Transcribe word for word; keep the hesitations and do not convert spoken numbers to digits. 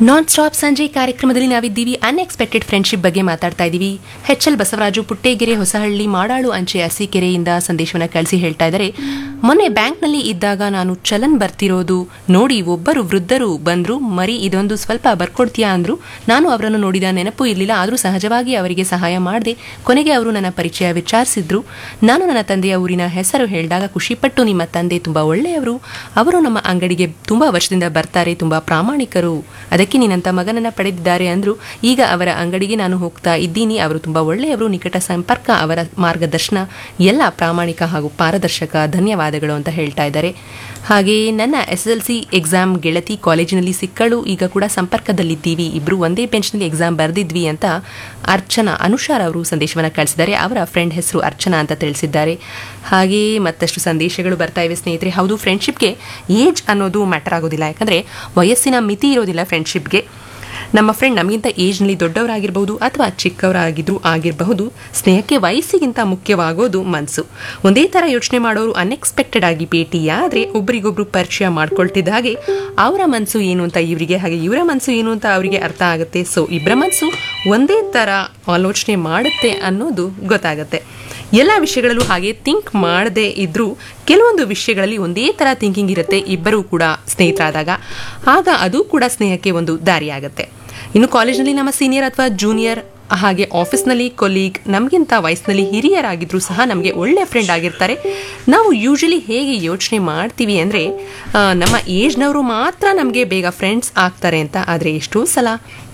Non stop ಸಂಜೆ ಕಾರ್ಯಕ್ರಮದಲ್ಲಿ ನಾವಿದ್ದೀವಿ. ಅನ್ಎಕ್ಸ್ಪೆಕ್ಟೆಡ್ ಫ್ರೆಂಡ್ಶಿಪ್ ಬಗ್ಗೆ ಮಾತಾಡ್ತಾ ಇದ್ದೀವಿ. ಎಚ್ ಎಲ್ ಬಸವರಾಜು ಪುಟ್ಟೇಗೆರೆ ಹೊಸಹಳ್ಳಿ ಮಾಡಾಳು ಅಂಚೆ ಅರಸೀಕೆರೆಯಿಂದ ಸಂದೇಶವನ್ನು ಕಳಿಸಿ ಹೇಳ್ತಾ ಇದ್ದಾರೆ, ಮೊನ್ನೆ ಬ್ಯಾಂಕ್ನಲ್ಲಿ ಇದ್ದಾಗ ನಾನು ಚಲನ್ ಬರ್ತಿರೋದು ನೋಡಿ ಒಬ್ಬರು ವೃದ್ಧರು ಬಂದ್ರು, ಮರಿ ಇದೊಂದು ಸ್ವಲ್ಪ ಬರ್ಕೊಡ್ತೀಯಾ ಅಂದ್ರು. ನಾನು ಅವರನ್ನು ನೋಡಿದ ನೆನಪು ಇರಲಿಲ್ಲ, ಆದರೂ ಸಹಜವಾಗಿ ಅವರಿಗೆ ಸಹಾಯ ಮಾಡಿದೆ. ಕೊನೆಗೆ ಅವರು ನನ್ನ ಪರಿಚಯ ವಿಚಾರಿಸಿದ್ರು. ನಾನು ನನ್ನ ತಂದೆಯ ಊರಿನ ಹೆಸರು ಹೇಳಿದಾಗ ಖುಷಿಪಟ್ಟು, ನಿಮ್ಮ ತಂದೆ ತುಂಬಾ ಒಳ್ಳೆಯವರು, ಅವರು ನಮ್ಮ ಅಂಗಡಿಗೆ ತುಂಬಾ ವರ್ಷದಿಂದ ಬರ್ತಾರೆ, ತುಂಬಾ ಪ್ರಾಮಾಣಿಕರು, ಅದಕ್ಕೆ ನಿನ್ನಂತ ಮಗನನ್ನ ಪಡೆದಿದ್ದಾರೆ ಅಂದ್ರು. ಈಗ ಅವರ ಅಂಗಡಿಗೆ ನಾನು ಹೋಗ್ತಾ ಇದ್ದೀನಿ, ಅವರು ತುಂಬಾ ಒಳ್ಳೆಯವರು, ನಿಕಟ ಸಂಪರ್ಕ, ಅವರ ಮಾರ್ಗದರ್ಶನ ಎಲ್ಲ ಪ್ರಾಮಾಣಿಕ ಹಾಗೂ ಪಾರದರ್ಶಕ, ಧನ್ಯವಾದಗಳು ಅಂತ ಹೇಳ್ತಾ ಇದ್ದಾರೆ. ಹಾಗೆ ನನ್ನ ಎಸ್ ಎಲ್ ಸಿ ಎಕ್ಸಾಮ್ ಗೆಳತಿ ಕಾಲೇಜಿನಲ್ಲಿ ಸಿಕ್ಕಳು, ಈಗ ಕೂಡ ಸಂಪರ್ಕದಲ್ಲಿದ್ದೀವಿ, ಇಬ್ರು ಒಂದೇ ಬೆಂಚ್ನಲ್ಲಿ ಎಕ್ಸಾಮ್ ಬರೆದಿದ್ವಿ ಅಂತ ಅರ್ಚನಾ ಅನುಷಾರ್ ಅವರು ಸಂದೇಶವನ್ನು ಕಳಿಸಿದ್ದಾರೆ. ಅವರ ಫ್ರೆಂಡ್ ಹೆಸರು ಅರ್ಚನಾ ಅಂತ ತಿಳಿಸಿದ್ದಾರೆ. ಹಾಗೆ ಮತ್ತಷ್ಟು ಸಂದೇಶಗಳು ಬರ್ತಾ ಇವೆ ಸ್ನೇಹಿತರೆ. ಹೌದು, ಫ್ರೆಂಡ್ಶಿಪ್ಗೆ ಏಜ್ ಅನ್ನೋದು ಮ್ಯಾಟರ್ ಆಗೋದಿಲ್ಲ, ಯಾಕಂದರೆ ವಯಸ್ಸಿನ ಮಿತಿ ಇರೋದಿಲ್ಲ ಫ್ರೆಂಡ್ಶಿಪ್ಗೆ. ನಮ್ಮ ಫ್ರೆಂಡ್ ನಮಗಿಂತ ಏಜ್ನಲ್ಲಿ ದೊಡ್ಡವರಾಗಿರ್ಬಹುದು ಅಥವಾ ಚಿಕ್ಕವರಾಗಿದ್ರು ಆಗಿರಬಹುದು, ಸ್ನೇಹಕ್ಕೆ ವಯಸ್ಸಿಗಿಂತ ಮುಖ್ಯವಾಗೋದು ಮನಸ್ಸು. ಒಂದೇ ಥರ ಯೋಚನೆ ಮಾಡೋರು ಅನ್ಎಕ್ಸ್ಪೆಕ್ಟೆಡ್ ಆಗಿ ಭೇಟಿಯಾದರೆ ಒಬ್ರಿಗೊಬ್ರು ಪರಿಚಯ ಮಾಡ್ಕೊಳ್ತಿದ್ದ ಹಾಗೆ ಅವರ ಮನಸ್ಸು ಏನು ಅಂತ ಇವರಿಗೆ, ಹಾಗೆ ಇವರ ಮನಸ್ಸು ಏನು ಅಂತ ಅವರಿಗೆ ಅರ್ಥ ಆಗುತ್ತೆ. ಸೊ ಇಬ್ಬರ ಮನಸ್ಸು ಒಂದೇ ಥರ ಆಲೋಚನೆ ಮಾಡುತ್ತೆ ಅನ್ನೋದು ಗೊತ್ತಾಗುತ್ತೆ. ಎಲ್ಲ ವಿಷಯಗಳಲ್ಲೂ ಹಾಗೆ ಥಿಂಕ್ ಮಾಡದೇ ಇದ್ರೂ ಕೆಲವೊಂದು ವಿಷಯಗಳಲ್ಲಿ ಒಂದೇ ಥರ ಥಿಂಕಿಂಗ್ ಇರುತ್ತೆ ಇಬ್ಬರೂ ಕೂಡ ಸ್ನೇಹಿತರಾದಾಗ, ಆಗ ಅದು ಕೂಡ ಸ್ನೇಹಕ್ಕೆ ಒಂದು ದಾರಿಯಾಗುತ್ತೆ. ಇನ್ನು ಕಾಲೇಜ್ನಲ್ಲಿ ನಮ್ಮ ಸೀನಿಯರ್ ಅಥವಾ ಜೂನಿಯರ್, ಹಾಗೆ ಆಫೀಸ್ನಲ್ಲಿ ಕೊಲೀಗ್, ನಮಗಿಂತ ವಯಸ್ಸಿನಲ್ಲಿ ಹಿರಿಯರಾಗಿದ್ರೂ ಸಹ ನಮಗೆ ಒಳ್ಳೆ ಫ್ರೆಂಡ್ ಆಗಿರ್ತಾರೆ. ನಾವು ಯೂಶಲಿ ಹೇಗೆ ಯೋಚನೆ ಮಾಡ್ತೀವಿ ಅಂದರೆ ನಮ್ಮ ಏಜ್ನವರು ಮಾತ್ರ ನಮಗೆ ಬೇಗ ಫ್ರೆಂಡ್ಸ್ ಆಗ್ತಾರೆ ಅಂತ, ಆದರೆ ಎಷ್ಟೋ ಸಲ